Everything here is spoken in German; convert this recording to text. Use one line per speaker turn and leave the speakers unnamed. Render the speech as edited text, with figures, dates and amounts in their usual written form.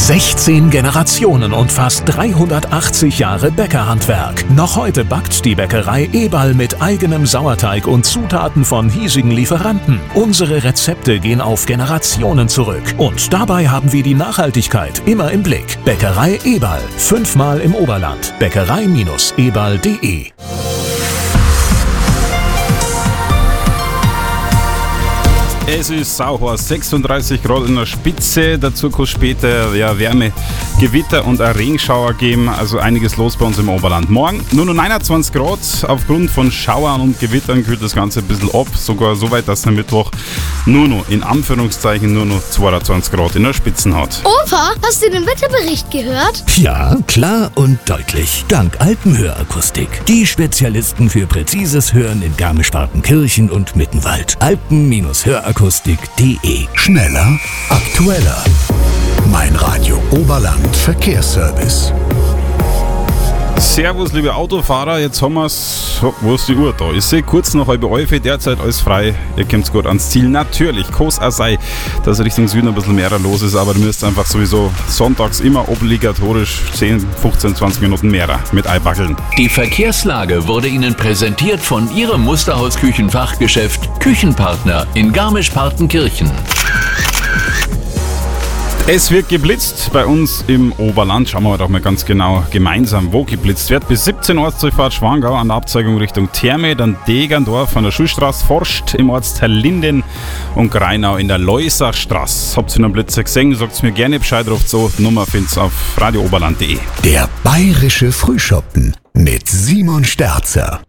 16 Generationen und fast 380 Jahre Bäckerhandwerk. Noch heute backt die Bäckerei Eberl mit eigenem Sauerteig und Zutaten von hiesigen Lieferanten. Unsere Rezepte gehen auf Generationen zurück. Und dabei haben wir die Nachhaltigkeit immer im Blick. Bäckerei Eberl. 5-mal im Oberland. Bäckerei-eberl.de.
Es ist sauheiß, 36 Grad in der Spitze, dazu kann es später Wärme, Gewitter und ein Regenschauer geben, also einiges los bei uns im Oberland. Morgen nur noch 29 Grad, aufgrund von Schauern und Gewittern kühlt das Ganze ein bisschen ab, sogar so weit, dass am Mittwoch nur noch, in Anführungszeichen, nur noch 22 Grad in der Spitze hat.
Opa, hast du den Wetterbericht gehört?
Ja, klar und deutlich. Dank Alpenhörakustik. Die Spezialisten für präzises Hören in Garmisch-Partenkirchen und Mittenwald. Alpen-Hörakustik.de.
Schneller, aktueller. Mein Radio Oberland Verkehrsservice.
Servus, liebe Autofahrer, jetzt haben wir's. Wo ist die Uhr da? Ich sehe kurz nach 11:30, derzeit alles frei. Ihr kommt gut ans Ziel. Natürlich, Kos auch sei, dass Richtung Süden ein bisschen mehr los ist, aber du müsst einfach sowieso sonntags immer obligatorisch 10, 15, 20 Minuten mehr mit einbackeln.
Die Verkehrslage wurde Ihnen präsentiert von Ihrem Musterhaus-Küchenfachgeschäft Küchenpartner in Garmisch-Partenkirchen.
Es wird geblitzt bei uns im Oberland. Schauen wir heute auch mal ganz genau gemeinsam, wo geblitzt wird. Bis 17 Ortsdurchfahrt Schwangau an der Abzweigung Richtung Therme, dann Degerndorf an der Schulstraße, Forst im Ortsteil Linden und Greinau in der Leusachstraße. Habt ihr noch einen Blitzer gesehen? Sagt mir gerne Bescheid, ruft so. Die Nummer findet's auf radiooberland.de.
Der bayerische Frühschoppen mit Simon Sterzer.